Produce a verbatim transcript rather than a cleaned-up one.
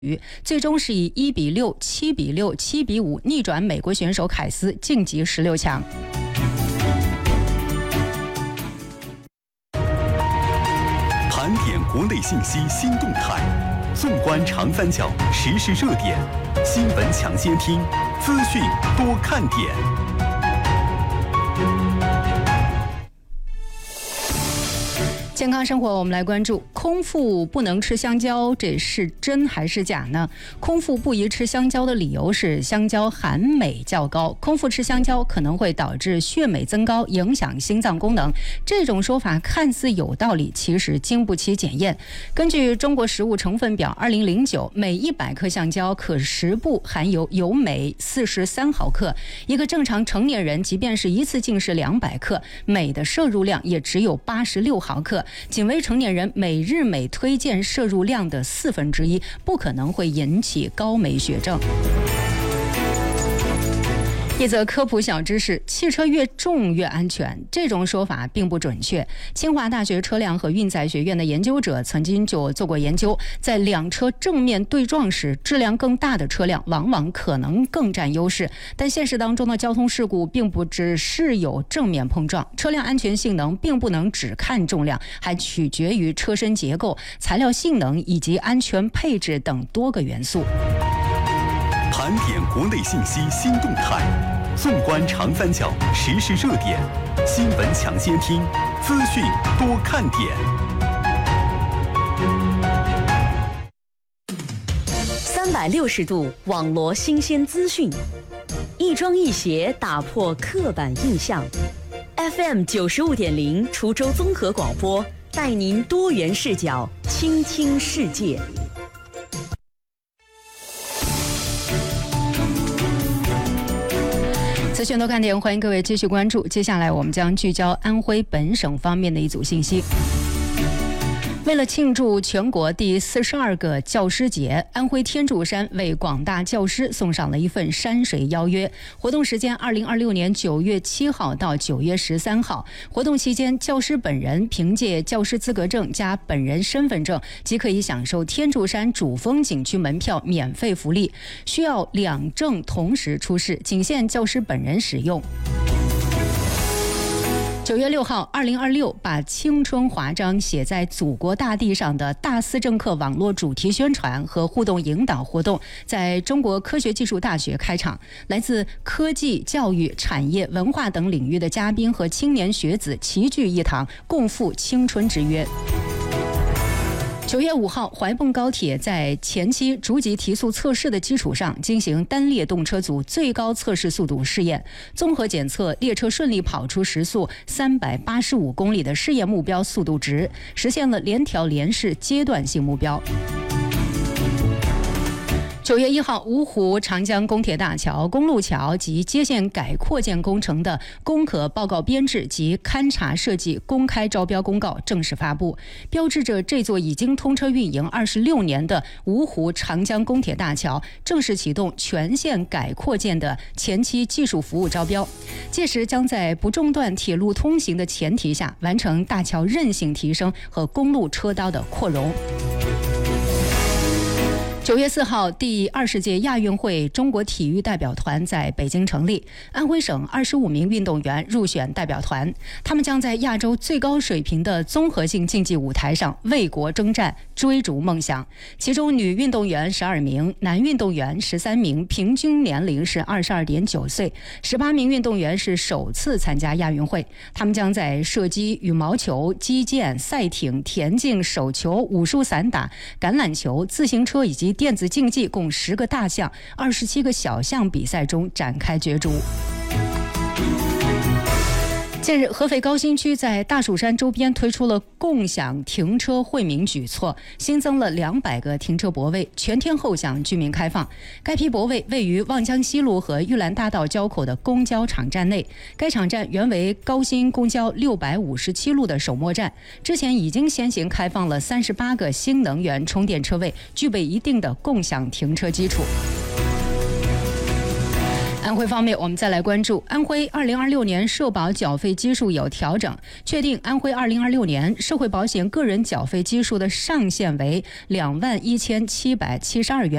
最终是以一比六、七比六、七比五逆转美国选手凯斯，晋级十六强。 盘点国内信息新动态，纵观长三角时事热点，新闻抢先听，资讯多看点。 健康生活，我们来关注空腹不能吃香蕉，这是真还是假呢？空腹不宜吃香蕉的理由是香蕉含镁较高，空腹吃香蕉可能会导致血镁增高，影响心脏功能。这种说法看似有道理，其实经不起检验。根据中国食物成分表二零零九，每一百克香蕉可食部含有有镁四十三毫克，一个正常成年人即便是一次进食两百克，镁的摄入量也只有八十六毫克。仅为成年人每日镁推荐摄入量的四分之一，不可能会引起高镁血症。一则科普小知识：汽车越重越安全，这种说法并不准确。清华大学车辆和运载学院的研究者曾经就做过研究，在两车正面对撞时，质量更大的车辆往往可能更占优势。但现实当中的交通事故并不只是有正面碰撞，车辆安全性能并不能只看重量，还取决于车身结构、材料性能以及安全配置等多个元素。 盘点国内信息新动态，纵观长三角时事热点，新闻抢先听，资讯多看点。 三百六十度网罗新鲜资讯，一庄一协打破刻板印象。F M 九十五点零滁州综合广播，带您多元视角倾听世界。 资讯多看点，欢迎各位继续关注。接下来我们将聚焦安徽本省方面的一组信息。为了庆祝全国第四十二个教师节，安徽天柱山为广大教师送上了一份山水邀约。活动时间二零二六年九月七号到九月十三号。活动期间，教师本人凭借教师资格证加本人身份证，即可以享受天柱山主峰景区门票免费福利。需要两证同时出示，仅限教师本人使用。九月六号，二零二六把青春华章写在祖国大地上的大思政课网络主题宣传和互动引导活动，在中国科学技术大学开场。来自科技、教育、产业、文化等领域的嘉宾和青年学子齐聚一堂，共赴青春之约。九月五号，怀泵高铁在前期逐级提速测试的基础上，进行单列动车组最高测试速度试验，综合检测列车顺利跑出时速三百八十五公里的试验目标速度值，实现了联调联试阶段性目标。九月一号，芜湖长江公铁大桥、公路桥及接线改扩建工程的公可报告编制及勘察设计公开招标公告正式发布，标志着这座已经通车运营二十六年的芜湖长江公铁大桥正式启动全线改扩建的前期技术服务招标。届时将在不中断铁路通行的前提下，完成大桥韧性提升和公路车道的扩容。九月四号，第二十届亚运会中国体育代表团在北京成立，安徽省二十五名运动员入选代表团，他们将在亚洲最高水平的综合性竞技舞台上为国征战，追逐梦想。其中，女运动员十二名，男运动员十三名，平均年龄是二十二点九岁，十八名运动员是首次参加亚运会。他们将在射击、羽毛球、击剑、赛艇、田径、手球、武术散打、橄榄球、自行车以及电子竞技共十个大项、二十七个小项比赛中展开角逐。近日，合肥高新区在大蜀山周边推出了共享停车惠民举措，新增了两百个停车泊位，全天候向居民开放。该批泊位位于望江西路和玉兰大道交口的公交场站内。该场站原为高新公交六百五十七路的首末站，之前已经先行开放了三十八个新能源充电车位，具备一定的共享停车基础。 安徽方面，我们再来关注安徽二零二六年社保缴费基数有调整，确定安徽二零二六年社会保险个人缴费基数的上限为两万一千七百七十二元。